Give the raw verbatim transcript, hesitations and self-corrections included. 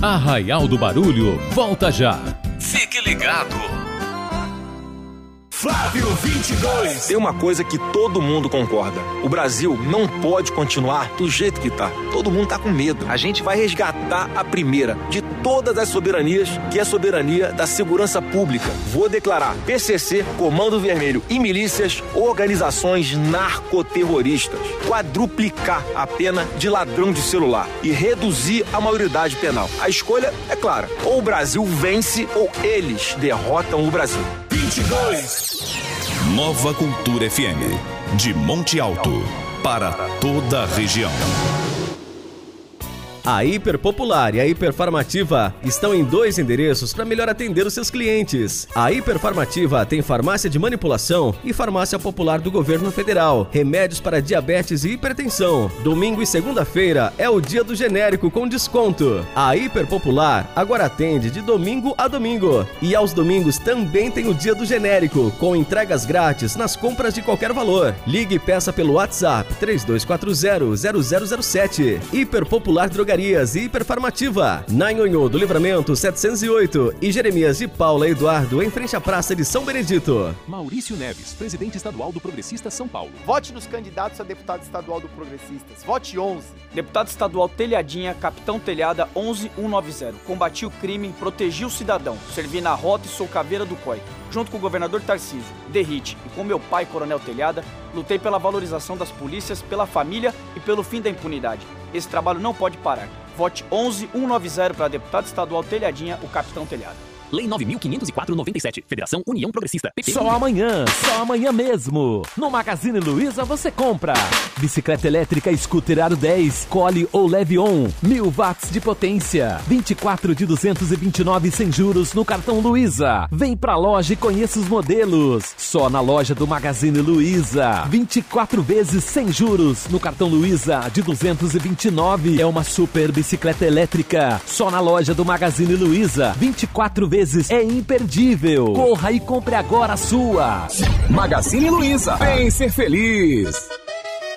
Arraial do Barulho volta já. Fique ligado. Flávio vinte e dois. Tem uma coisa que todo mundo concorda: o Brasil não pode continuar do jeito que tá. Todo mundo tá com medo. A gente vai resgatar a primeira de todas as soberanias, que é a soberania da segurança pública. Vou declarar P C C, Comando Vermelho e milícias organizações narcoterroristas. Quadruplicar a pena de ladrão de celular e reduzir a maioridade penal. A escolha é clara: ou o Brasil vence ou eles derrotam o Brasil. vinte e dois. Nova Cultura F M, de Monte Alto, para toda a região. A Hiperpopular e a Hiperfarmativa estão em dois endereços para melhor atender os seus clientes. A Hiperfarmativa tem farmácia de manipulação e farmácia popular do governo federal, remédios para diabetes e hipertensão. Domingo e segunda-feira é o dia do genérico com desconto. A Hiperpopular agora atende de domingo a domingo. E aos domingos também tem o dia do genérico, com entregas grátis nas compras de qualquer valor. Ligue e peça pelo WhatsApp três dois quatro zero, zero zero zero sete. Hiperpopular Drogarias e Hiperfarmativa, na Nhonhô do Livramento setecentos e oito e Jeremias de Paula Eduardo, em frente à Praça de São Benedito. Maurício Neves, presidente estadual do Progressistas São Paulo. Vote nos candidatos a deputado estadual do Progressistas. Vote onze. Deputado estadual Telhadinha, Capitão Telhada onze mil cento e noventa. Combati o crime, protegi o cidadão. Servi na rota e sou caveira do C O I. Junto com o governador Tarcísio, Derrite e com meu pai, Coronel Telhada, lutei pela valorização das polícias, pela família e pelo fim da impunidade. Esse trabalho não pode parar. Vote onze mil cento e noventa para deputado estadual Telhadinha, o Capitão Telhada. Lei nove mil quinhentos e quatro, noventa e sete. Federação União Progressista. P P. Só amanhã, só amanhã mesmo. No Magazine Luiza você compra bicicleta elétrica Scooter Aro dez, Cole ou Leve On, mil watts de potência, vinte e quatro de duzentos e vinte e nove sem juros no cartão Luiza. Vem pra loja e conheça os modelos. Só na loja do Magazine Luiza. vinte e quatro vezes sem juros no cartão Luiza de duzentos e vinte e nove. É uma super bicicleta elétrica. Só na loja do Magazine Luiza. vinte e quatro vezes é imperdível. Corra e compre agora a sua. Magazine Luiza. Vem ser feliz.